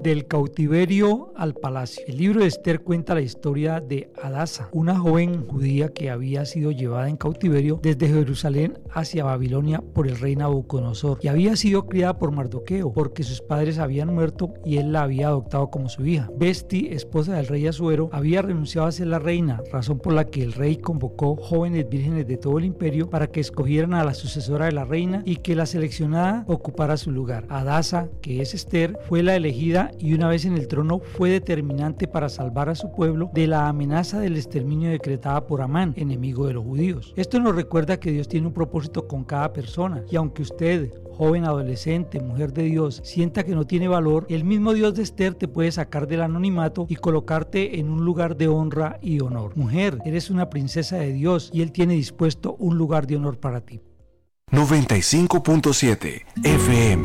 Del cautiverio al palacio. El libro de Esther cuenta la historia de Hadasa, una joven judía que había sido llevada en cautiverio desde Jerusalén hacia Babilonia por el rey Nabucodonosor y había sido criada por Mardoqueo porque sus padres habían muerto y él la había adoptado como su hija. Vesti, esposa del rey Asuero, había renunciado a ser la reina, razón por la que el rey convocó jóvenes vírgenes de todo el imperio para que escogieran a la sucesora de la reina y que la seleccionada ocupara su lugar. Hadasa, que es Esther, fue la elegida y una vez en el trono fue determinante para salvar a su pueblo de la amenaza del exterminio decretada por Amán, enemigo de los judíos. Esto nos recuerda que Dios tiene un propósito con cada persona y aunque usted, joven, adolescente, mujer de Dios, sienta que no tiene valor, el mismo Dios de Esther te puede sacar del anonimato y colocarte en un lugar de honra y honor. Mujer, eres una princesa de Dios y Él tiene dispuesto un lugar de honor para ti. 95.7 FM